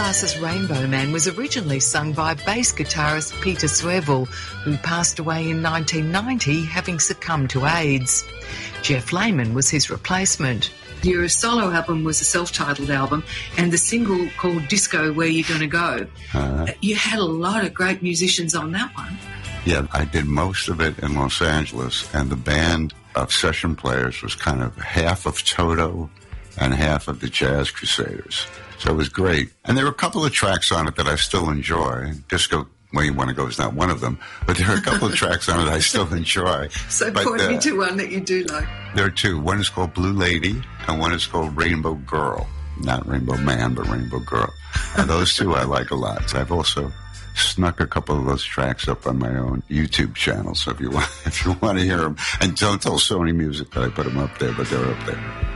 Glasses Rainbow Man was originally sung by bass guitarist Peter Swervel, who passed away in 1990 having succumbed to AIDS. Jeff Lehman was his replacement. Your solo album was a self-titled album, and the single called Disco, Where You Gonna Go. You had a lot of great musicians on that one. Yeah, I did most of it in Los Angeles, and the band of session players was kind of half of Toto and half of the Jazz Crusaders. So it was great. And there were a couple of tracks on it that I still enjoy. Disco Where You Want to Go is not one of them, but there are a couple of tracks on it I still enjoy. So point me to one that you do like. There are two. One is called Blue Lady, and one is called Rainbow Girl. Not Rainbow Man, but Rainbow Girl. And those two I like a lot. I've also snuck a couple of those tracks up on my own YouTube channel, so if you want to hear them. And don't tell Sony Music that I put them up there, but they're up there.